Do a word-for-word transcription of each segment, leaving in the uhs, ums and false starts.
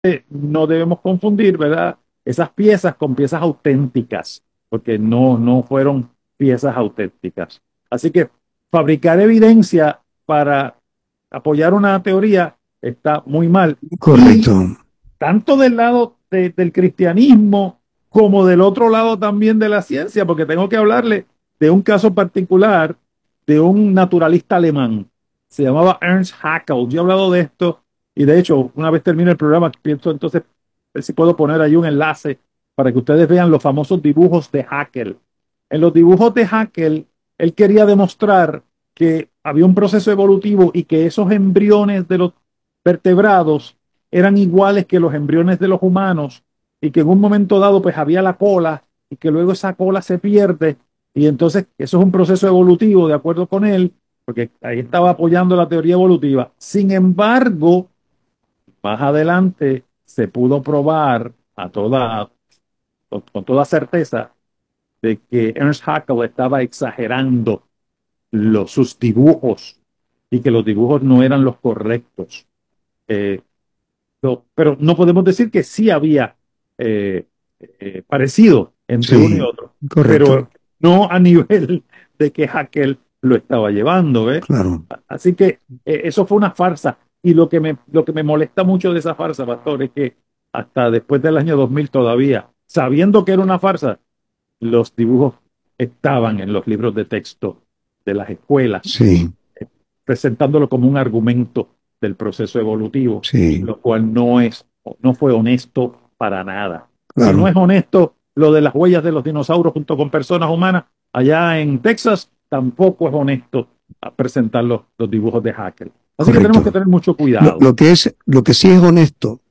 eh, no debemos confundir, ¿verdad? Esas piezas con piezas auténticas, porque no, no fueron piezas auténticas. Así que fabricar evidencia para apoyar una teoría está muy mal. Correcto. Y tanto del lado de- del cristianismo como del otro lado también de la ciencia, porque tengo que hablarle de un caso particular de un naturalista alemán. Se llamaba Ernst Haeckel. Yo he hablado de esto y de hecho, una vez termine el programa, pienso entonces ver si puedo poner ahí un enlace para que ustedes vean los famosos dibujos de Haeckel. En los dibujos de Haeckel, él quería demostrar que había un proceso evolutivo y que esos embriones de los vertebrados eran iguales que los embriones de los humanos y que en un momento dado pues había la cola y que luego esa cola se pierde y entonces eso es un proceso evolutivo de acuerdo con él, porque ahí estaba apoyando la teoría evolutiva. Sin embargo, más adelante se pudo probar a toda, con toda certeza de que Ernst Haeckel estaba exagerando los, sus dibujos y que los dibujos no eran los correctos. Eh, no, pero no podemos decir que sí había eh, eh, parecido entre uno y Sí, otro, pero correcto. no a nivel de que Haeckel lo estaba llevando, ¿ves? Claro. Así que eh, eso fue una farsa. Y lo que me, lo que me molesta mucho de esa farsa, pastor, es que hasta después del año dos mil todavía, sabiendo que era una farsa, los dibujos estaban en los libros de texto de las escuelas, Sí, eh, presentándolo como un argumento del proceso evolutivo, sí, lo cual no es, no fue honesto para nada. Si no claro. es honesto lo de las huellas de los dinosaurios junto con personas humanas allá en Texas, tampoco es honesto a presentar los, los dibujos de Haeckel. Así que tenemos que Correcto. tener mucho Lo, cuidado. lo que es, lo que sí es honesto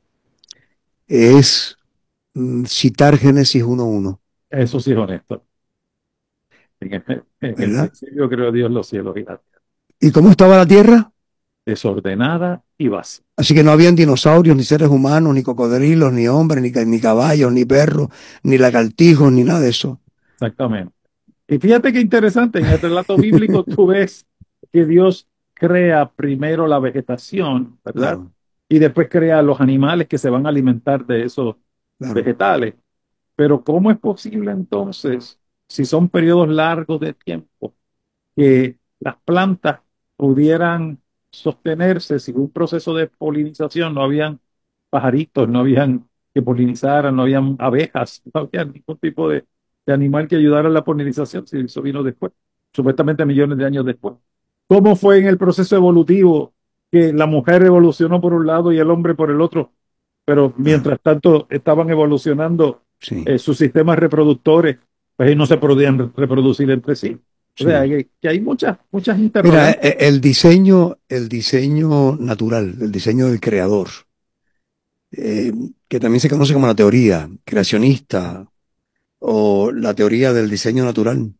es mm, citar Génesis uno uno, Eso sí es honesto. En el, en el ¿verdad? principio creó Dios los cielos y la tierra, ¿Y cómo estaba la tierra? desordenada y vacía. Así que no habían dinosaurios, ni seres humanos, ni cocodrilos, ni hombres, ni, ca- ni caballos, ni perros, ni lagartijos, ni nada de eso. Exactamente. Y fíjate qué interesante, en el relato bíblico tú ves que Dios crea primero la vegetación, ¿verdad? Claro, Y después crea los animales que se van a alimentar de esos claro. vegetales. Pero ¿cómo es posible entonces, si son periodos largos de tiempo, que las plantas pudieran sostenerse sin un proceso de polinización? No habían pajaritos, no habían que polinizaran, no habían abejas, no había ningún tipo de, de animal que ayudara a la polinización, si eso vino después, supuestamente millones de años después. ¿Cómo fue en el proceso evolutivo que la mujer evolucionó por un lado y el hombre por el otro? Pero Claro, mientras tanto estaban evolucionando sí, eh, sus sistemas reproductores, pues no se podían reproducir entre sí. O sea, sí. que, que hay muchas, muchas Mira, interrogantes. e- el diseño, el diseño natural, el diseño del creador, eh, que también se conoce como la teoría creacionista o la teoría del diseño natural,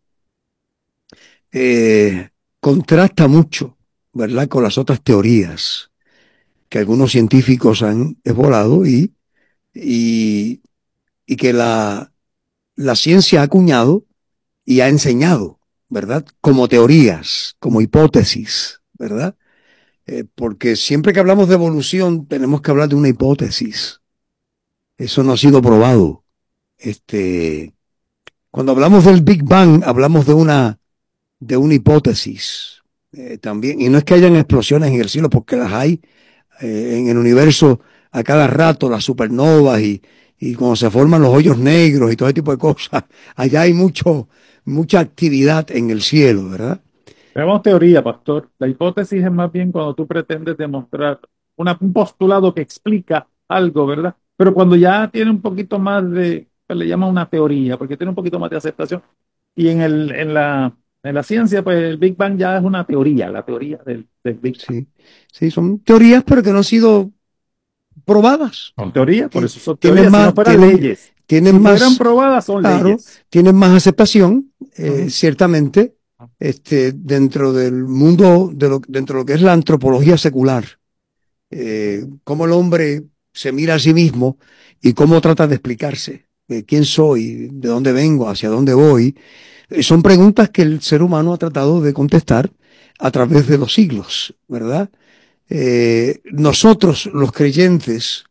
eh, contrasta mucho, ¿verdad?, con las otras teorías que algunos científicos han esbolado y, y, y que la, la ciencia ha acuñado y ha enseñado, ¿verdad?, como teorías, como hipótesis, ¿verdad? Eh, porque siempre que hablamos de evolución tenemos que hablar de una hipótesis. Eso no ha sido probado. Este, cuando hablamos del Big Bang, hablamos de una, de una hipótesis eh, también. Y no es que hayan explosiones en el cielo, porque las hay eh, en el universo a cada rato, las supernovas y, y cuando se forman los hoyos negros y todo ese tipo de cosas. Allá hay mucho, mucha actividad en el cielo, ¿verdad? Veamos teoría, pastor. La hipótesis es más bien cuando tú pretendes demostrar una- un postulado que explica algo, ¿verdad? Pero cuando ya tiene un poquito más de, pues le llama una teoría, porque tiene un poquito más de aceptación. Y en el, en la, en la ciencia, pues el Big Bang ya es una teoría, la teoría del, del Big Bang. Sí, sí, son teorías, pero que no han sido probadas. Son teorías, por Ti- eso son Tienen teorías. Si no más, fueran tienen, leyes, tienen si fueran más, probadas, son claro, leyes. tienen más aceptación, eh, Ujú. ciertamente, este, dentro del mundo, de lo, dentro de lo que es la antropología secular, eh, cómo el hombre se mira a sí mismo y cómo trata de explicarse, eh, quién soy, de dónde vengo, hacia dónde voy. Eh, son preguntas que el ser humano ha tratado de contestar a través de los siglos, ¿verdad? Eh, nosotros, los creyentes,